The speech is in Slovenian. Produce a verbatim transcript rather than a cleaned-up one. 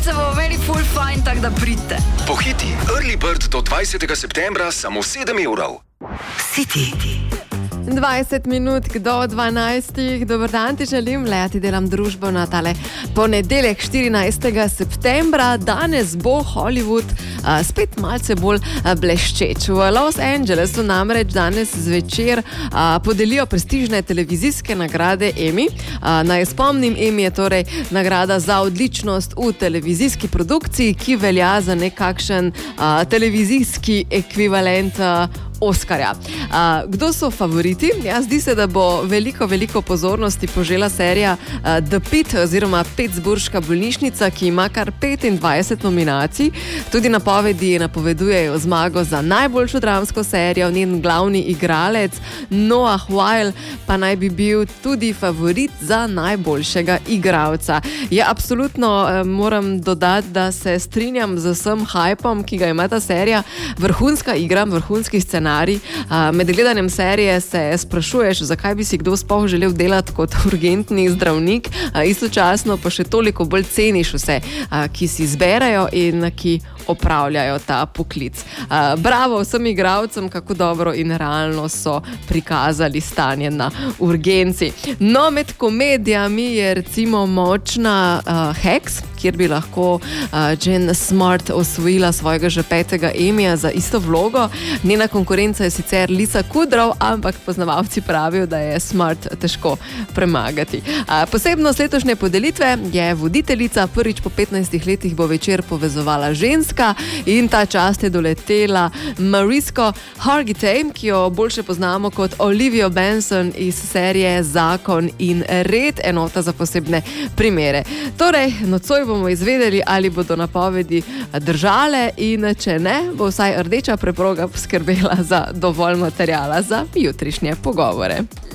se bo meni full fajn, tak da pridite. Pohiti, Early Bird do dvajsetega septembra samo sedem evrov. City. dvajset minut do dvanajstih. Dober dan ti želim, Lea ti delam družbo na tale ponedeljek štirinajstega septembra. Danes bo Hollywood a, spet malce bolj a, bleščeč. V Los Angelesu namreč danes zvečer a, podelijo prestižne televizijske nagrade Emmy. A, naj spomnim, Emmy je torej nagrada za odličnost v televizijski produkciji, ki velja za nekakšen a, televizijski ekvivalent a, Oskarja. A, kdo so favoriti? Ja, zdi se, da bo veliko, veliko pozornosti požela serija a, The Pitt oziroma Pittsburghška bolnišnica, ki ima kar petindvajset nominacij. Tudi napovedi napovedujejo zmago za najboljšo dramsko serijo. Njen glavni igralec Noah Wyle pa naj bi bil tudi favorit za najboljšega igralca. Ja, absolutno eh, moram dodati, da se strinjam z vsem hypom, ki ga ima ta serija. Vrhunska igra, vrhunski scenarij. Med gledanjem serije se sprašuješ, zakaj bi si kdo sploh želel delati kot urgentni zdravnik, istočasno pa še toliko bolj ceniš vse, ki si izberajo in ki opravljajo ta poklic. Bravo vsem igralcem, kako dobro in realno so prikazali stanje na urgenci. No, med komedijami je recimo močna uh, Hacks, kjer bi lahko uh, Jen Smart osvojila svojega že petega Emmyja za isto vlogo. Njena konkurenca je sicer Lisa Kudrow, ampak poznavalci pravijo, da je Smart težko premagati. Uh, posebnost letošnje podelitve je voditeljica. Prvič po petnajstih letih bo večer povezovala ženska in ta čast je doletela Marisko Hargitay, ki jo boljše poznamo kot Olivia Benson iz serije Zakon in red, enota za posebne primere. Torej, nocoj bomo izvedeli, ali bodo napovedi držale in če ne, bo vsaj rdeča preproga poskrbela za dovolj materiala za jutrišnje pogovore.